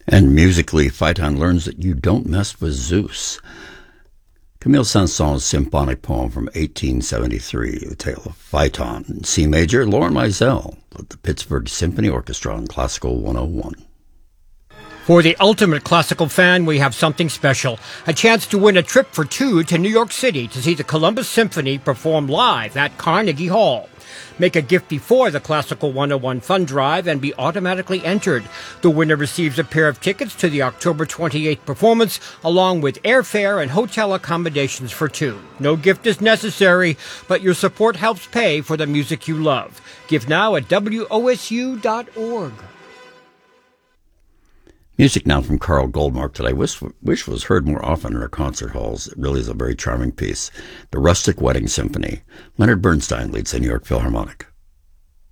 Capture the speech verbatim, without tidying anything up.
And musically, Phaeton learns that you don't mess with Zeus. Camille Saint-Saëns' symphonic poem from eighteen seventy-three, The Tale of Phaeton. In C major, Lauren Mizell with the Pittsburgh Symphony Orchestra on Classical one oh one. For the ultimate classical fan, we have something special. A chance to win a trip for two to New York City to see the Columbus Symphony perform live at Carnegie Hall. Make a gift before the Classical one oh one Fund Drive and be automatically entered. The winner receives a pair of tickets to the October twenty-eighth performance, along with airfare and hotel accommodations for two. No gift is necessary, but your support helps pay for the music you love. Give now at W O S U dot org. Music now from Carl Goldmark that I wish, wish was heard more often in our concert halls. It really is a very charming piece. The Rustic Wedding Symphony. Leonard Bernstein leads the New York Philharmonic.